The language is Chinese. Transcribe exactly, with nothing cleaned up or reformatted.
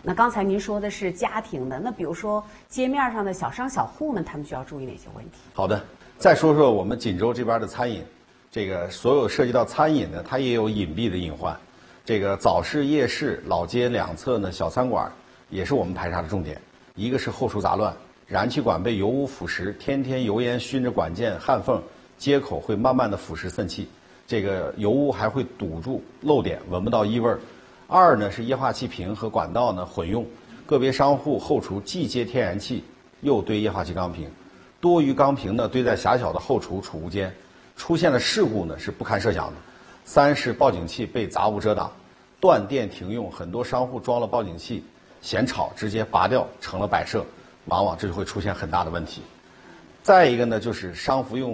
那刚才您说的是家庭的，那比如说街面上的小商小户们，他们需要注意哪些问题？ 好的，再说说我们锦州这边的餐饮，这个所有涉及到餐饮的，它也有隐蔽的隐患。这个早市、夜市、老街两侧呢，小餐馆也是我们排查的重点。一个是后厨杂乱，燃气管被油污腐蚀，天天油烟熏着管件、焊缝，接口会慢慢的腐蚀渗气，这个油污还会堵住漏点，闻不到异味儿。二呢是液化气瓶和管道呢混用，个别商户后厨既接天然气，又堆液化气钢瓶，多余钢瓶呢堆在狭小的后厨储物间，出现的事故呢是不堪设想的。三是报警器被杂物遮挡，断电停用，很多商户装了报警器，嫌吵直接拔掉成了摆设，往往这就会出现很大的问题。再一个呢就是商服用